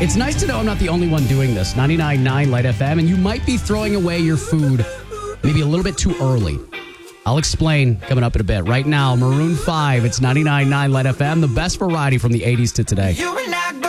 It's nice to know I'm not the only one doing this. 99.9 Light FM, and you might be throwing away your food maybe a little bit too early. I'll explain coming up in a bit. Right now, Maroon 5, it's 99.9 Light FM, the best variety from the 80s to today.